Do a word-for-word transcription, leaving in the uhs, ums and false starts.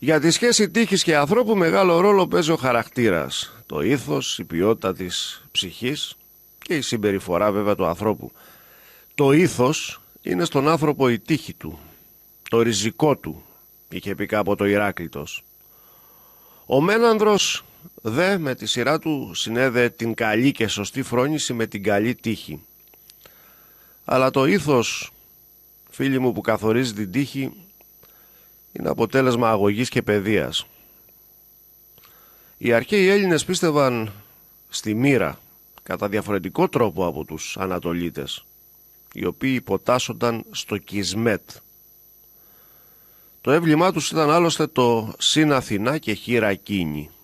Για τη σχέση τύχης και ανθρώπου μεγάλο ρόλο παίζει ο χαρακτήρας, το ήθος, η ποιότητα της ψυχής και η συμπεριφορά βέβαια του ανθρώπου. Το ήθος είναι στον άνθρωπο η τύχη του, το ριζικό του, είχε πει κάποτε ο Ηράκλειτος. Ο Μένανδρος δε με τη σειρά του συνέδε την καλή και σωστή φρόνηση με την καλή τύχη. Αλλά το ήθος, φίλοι μου, που καθορίζει την τύχη είναι αποτέλεσμα αγωγής και παιδείας. Οι αρχαίοι Έλληνες πίστευαν στη μοίρα κατά διαφορετικό τρόπο από τους Ανατολίτες, οι οποίοι υποτάσσονταν στο Κισμέτ. Το έμβλημά τους ήταν άλλωστε το «Συν Αθηνά και χείρα Κίνη».